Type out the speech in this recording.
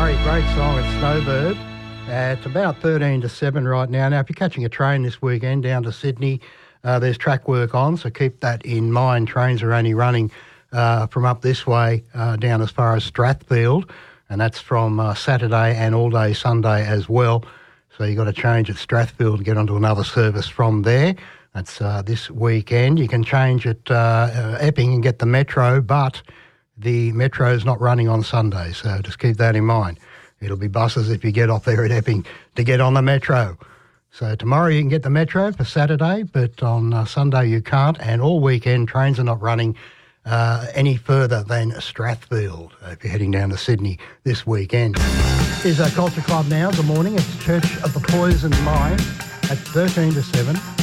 Great song. It's Snowbird. It's about 13 to 7 right now. Now, if you're catching a train this weekend down to Sydney, there's track work on, so keep that in mind. Trains are only running from up this way down as far as Strathfield, and that's from Saturday and all day Sunday as well. So you've got to change at Strathfield to get onto another service from there. That's this weekend. You can change at Epping and get the Metro, but the Metro's not running on Sunday, so just keep that in mind. It'll be buses if you get off there at Epping to get on the Metro. So tomorrow you can get the Metro for Saturday, but on Sunday you can't, and all weekend trains are not running any further than Strathfield if you're heading down to Sydney this weekend. Here's our Culture Club now. Good morning. It's Church of the Poison Mind at 13 to 7.